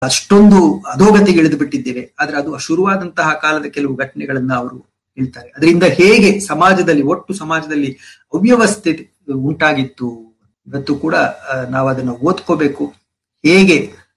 ಅಷ್ಟೊಂದು ಅಧೋಗತಿಗೆ ಇಳಿದು ಬಿಟ್ಟಿದ್ದೇವೆ. ಆದ್ರೆ ಅದು ಶುರುವಾದಂತಹ ಕಾಲದ ಕೆಲವು ಘಟನೆಗಳನ್ನ ಅವರು ಹೇಳ್ತಾರೆ. ಅದರಿಂದ ಹೇಗೆ ಸಮಾಜದಲ್ಲಿ ಒಟ್ಟು ಸಮಾಜದಲ್ಲಿ ಅವ್ಯವಸ್ಥೆ ಉಂಟಾಗಿತ್ತು, ಇವತ್ತು ಕೂಡ ನಾವು ಅದನ್ನ ಓದ್ಕೋಬೇಕು. ಹೇಗೆ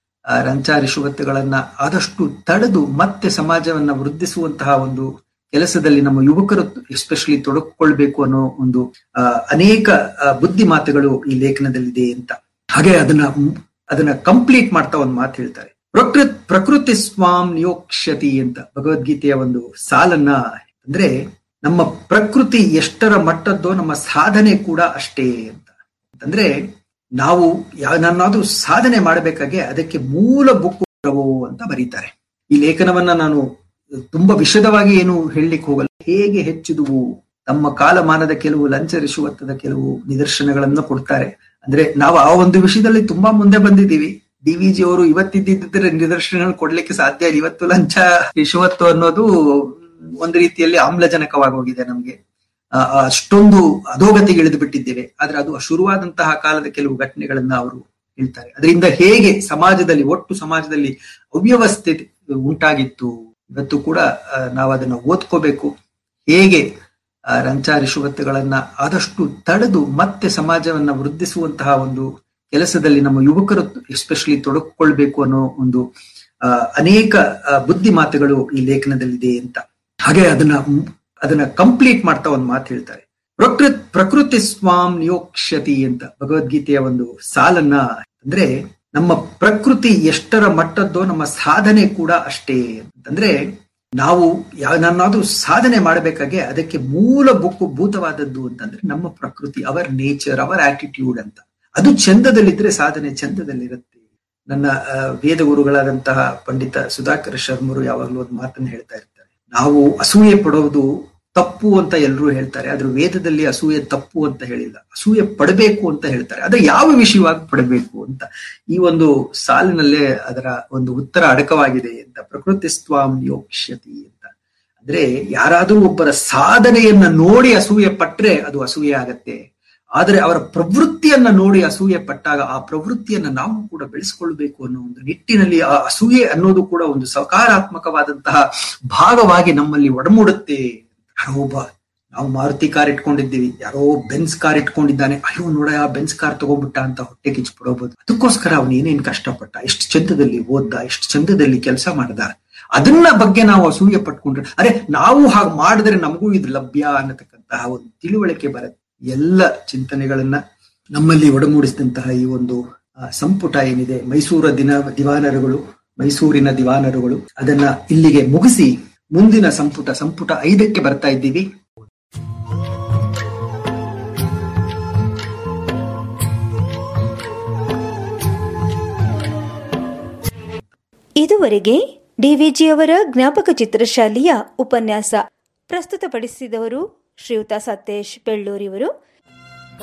ರಂಚ ರಿಷವತ್ತುಗಳನ್ನ ಆದಷ್ಟು ತಡೆದು ಮತ್ತೆ ಸಮಾಜವನ್ನ ವೃದ್ಧಿಸುವಂತಹ ಒಂದು ಕೆಲಸದಲ್ಲಿ ನಮ್ಮ ಯುವಕರು ಎಸ್ಪೆಷಲಿ ತೊಡಗಿಕೊಳ್ಬೇಕು ಅನ್ನೋ ಒಂದು ಅನೇಕ ಬುದ್ಧಿ ಮಾತುಗಳು ಈ ಲೇಖನದಲ್ಲಿದೆ ಅಂತ. ಹಾಗೆ ಅದನ್ನ ಕಂಪ್ಲೀಟ್ ಮಾಡ್ತಾ ಒಂದು ಮಾತು ಹೇಳ್ತಾರೆ. ಪ್ರಕೃತಿ ಸ್ವಾಂ ನಿಯೋಕ್ಷ್ಯತಿ ಅಂತ ಭಗವದ್ಗೀತೆಯ ಒಂದು ಸಾಲನ್ನ, ಅಂದ್ರೆ ನಮ್ಮ ಪ್ರಕೃತಿ ಎಷ್ಟರ ಮಟ್ಟದ್ದೋ ನಮ್ಮ ಸಾಧನೆ ಕೂಡ ಅಷ್ಟೇ ಅಂತ. ಅಂದ್ರೆ ನಾವು ನಾನಾದ್ರೂ ಸಾಧನೆ ಮಾಡಬೇಕಾಗೆ ಅದಕ್ಕೆ ಮೂಲ ಬುಕ್ಕು ಅಂತ ಬರೀತಾರೆ. ಈ ಲೇಖನವನ್ನ ನಾನು ತುಂಬಾ ವಿಶದವಾಗಿ ಏನು ಹೇಳಲಿಕ್ಕೆ ಹೋಗಲ್ಲ. ಹೇಗೆ ಹೆಚ್ಚಿದುವು ತಮ್ಮ ಕಾಲಮಾನದ ಕೆಲವು ಲಂಚ ರಿಷವತ್ತದ ಕೆಲವು ನಿದರ್ಶನಗಳನ್ನ ಕೊಡ್ತಾರೆ. ಅಂದ್ರೆ ನಾವು ಆ ಒಂದು ವಿಷಯದಲ್ಲಿ ತುಂಬಾ ಮುಂದೆ ಬಂದಿದ್ದೀವಿ. DVG ಅವರು ಇವತ್ತಿದ್ದಿದ್ರೆ ನಿದರ್ಶನ ಕೊಡ್ಲಿಕ್ಕೆ ಸಾಧ್ಯ ಇಲ್ಲ. ಇವತ್ತು ಲಂಚ ರಿಷವತ್ತು ಅನ್ನೋದು ಒಂದು ರೀತಿಯಲ್ಲಿ ಆಮ್ಲಜನಕವಾಗಿ ಹೋಗಿದೆ ನಮ್ಗೆ. ಅಷ್ಟೊಂದು ಅಧೋಗತಿಗೆ ಇಳಿದು ಬಿಟ್ಟಿದ್ದೇವೆ. ಆದ್ರೆ ಅದು ಶುರುವಾದಂತಹ ಕಾಲದ ಕೆಲವು ಘಟನೆಗಳನ್ನ ಅವರು ಹೇಳ್ತಾರೆ. ಅದರಿಂದ ಹೇಗೆ ಸಮಾಜದಲ್ಲಿ ಒಟ್ಟು ಸಮಾಜದಲ್ಲಿ ಅವ್ಯವಸ್ಥೆ ಉಂಟಾಗಿತ್ತು, ಇವತ್ತು ಕೂಡ ನಾವು ಅದನ್ನ ಓದ್ಕೋಬೇಕು. ಹೇಗೆ ರಂಚ ರಿಷವತ್ತುಗಳನ್ನ ಆದಷ್ಟು ತಡೆದು ಮತ್ತೆ ಸಮಾಜವನ್ನ ವೃದ್ಧಿಸುವಂತಹ ಒಂದು ಕೆಲಸದಲ್ಲಿ ನಮ್ಮ ಯುವಕರು ಎಸ್ಪೆಷಲಿ ತೊಡಗಿಕೊಳ್ಬೇಕು ಅನ್ನೋ ಒಂದು ಅನೇಕ ಬುದ್ಧಿ ಮಾತುಗಳು ಈ ಲೇಖನದಲ್ಲಿದೆ ಅಂತ. ಹಾಗೆ ಅದನ್ನ ಕಂಪ್ಲೀಟ್ ಮಾಡ್ತಾ ಒಂದು ಮಾತು ಹೇಳ್ತಾರೆ. ಪ್ರಕೃತಿ ಸ್ವಾಂ ನಿಯೋಕ್ಷ್ಯತಿ ಅಂತ ಭಗವದ್ಗೀತೆಯ ಒಂದು ಸಾಲನ್ನ, ಅಂದ್ರೆ ನಮ್ಮ ಪ್ರಕೃತಿ ಎಷ್ಟರ ಮಟ್ಟದ್ದೋ ನಮ್ಮ ಸಾಧನೆ ಕೂಡ ಅಷ್ಟೇ ಅಂತಂದ್ರೆ ನಾವು ನಾನಾದ್ರೂ ಸಾಧನೆ ಮಾಡಬೇಕಾಗೆ ಅದಕ್ಕೆ ಮೂಲ ಬುಕ್ಕು ಭೂತವಾದದ್ದು ಅಂತಂದ್ರೆ ನಮ್ಮ ಪ್ರಕೃತಿ, ಅವರ್ ನೇಚರ್, ಅವರ್ ಆಟಿಟ್ಯೂಡ್ ಅಂತ. ಅದು ಚಂದದಲ್ಲಿದ್ರೆ ಸಾಧನೆ ಚಂದದಲ್ಲಿರುತ್ತೆ. ನನ್ನ ವೇದ ಗುರುಗಳಾದಂತಹ ಪಂಡಿತ ಸುಧಾಕರ್ ಶರ್ಮರು ಯಾವಾಗ್ಲೂ ಒಂದು ಮಾತನ್ನು ಹೇಳ್ತಾ ಇರ್ತಾರೆ. ನಾವು ಅಸೂಯೆ ಪಡೋದು ತಪ್ಪು ಅಂತ ಎಲ್ಲರೂ ಹೇಳ್ತಾರೆ, ಆದ್ರೆ ವೇದದಲ್ಲಿ ಅಸೂಯೆ ತಪ್ಪು ಅಂತ ಹೇಳಿಲ್ಲ, ಅಸೂಯೆ ಪಡಬೇಕು ಅಂತ ಹೇಳ್ತಾರೆ. ಅದೇ ಯಾವ ವಿಷಯವಾಗಿ ಪಡಬೇಕು ಅಂತ ಈ ಒಂದು ಸಾಲಿನಲ್ಲೇ ಅದರ ಒಂದು ಉತ್ತರ ಅಡಕವಾಗಿದೆ ಅಂತ. ಪ್ರಕೃತಿ ಸ್ವಾಂ ಯೋಕ್ಷ್ಯತಿ ಅಂತ ಅಂದ್ರೆ ಯಾರಾದ್ರೂ ಒಬ್ಬರ ಸಾಧನೆಯನ್ನ ನೋಡಿ ಅಸೂಯೆ ಪಟ್ರೆ ಅದು ಅಸೂಯೆ ಆಗತ್ತೆ. ಆದ್ರೆ ಅವರ ಪ್ರವೃತ್ತಿಯನ್ನ ನೋಡಿ ಅಸೂಯೆ ಪಟ್ಟಾಗ ಆ ಪ್ರವೃತ್ತಿಯನ್ನ ನಾವು ಕೂಡ ಬೆಳೆಸ್ಕೊಳ್ಬೇಕು ಅನ್ನೋ ಒಂದು ನಿಟ್ಟಿನಲ್ಲಿ ಆ ಅಸೂಯೆ ಅನ್ನೋದು ಕೂಡ ಒಂದು ಸಕಾರಾತ್ಮಕವಾದಂತಹ ಭಾಗವಾಗಿ ನಮ್ಮಲ್ಲಿ ಒಡಮೂಡುತ್ತೆ. ಯಾರೋ ಒಬ್ಬ, ನಾವು ಮಾರುತಿ ಕಾರ್ ಇಟ್ಕೊಂಡಿದ್ದೀವಿ, ಯಾರೋ ಬೆನ್ಸ್ ಕಾರ್ ಇಟ್ಕೊಂಡಿದ್ದಾನೆ, ಅಯ್ಯೋ ನೋಡ ಆ ಬೆನ್ಸ್ ಕಾರ್ ತಗೊಂಡ್ಬಿಟ್ಟ ಅಂತ ಹೊಟ್ಟೆ ಕಿಚ್ಬಿಡೋಬಹುದು. ಅದಕ್ಕೋಸ್ಕರ ಅವನು ಏನೇನ್ ಕಷ್ಟಪಟ್ಟ, ಎಷ್ಟು ಚಂದದಲ್ಲಿ ಓದ್ದ, ಎಷ್ಟು ಚಂದದಲ್ಲಿ ಕೆಲಸ ಮಾಡ್ದ, ಅದನ್ನ ಬಗ್ಗೆ ನಾವು ಅಸೂಯೆ ಪಟ್ಕೊಂಡ್ರೆ ಅರೆ ನಾವು ಹಾಗೆ ಮಾಡಿದ್ರೆ ನಮಗೂ ಇದು ಲಭ್ಯ ಅನ್ನತಕ್ಕಂತಹ ಒಂದು ತಿಳುವಳಿಕೆ ಬರುತ್ತೆ. ಎಲ್ಲ ಚಿಂತನೆಗಳನ್ನ ನಮ್ಮಲ್ಲಿ ಒಡಮೂಡಿಸಿದಂತಹ ಈ ಒಂದು ಸಂಪುಟ ಏನಿದೆ, ಮೈಸೂರಿನ ದಿವಾನರುಗಳು ಅದನ್ನ ಇಲ್ಲಿಗೆ ಮುಗಿಸಿ ಮುಂದಿನ ಸಂಪುಟ 5ಕ್ಕೆ ಬರ್ತಾ ಇದ್ದೀವಿ. ಇದುವರೆಗೆ DVG ಅವರ ಜ್ಞಾಪಕ ಚಿತ್ರಶಾಲೆಯ ಉಪನ್ಯಾಸ ಪ್ರಸ್ತುತಪಡಿಸಿದವರು ಶ್ರೀಯುತ ಸತೇಶ್ ಬೆಳ್ಳೂರಿವರು.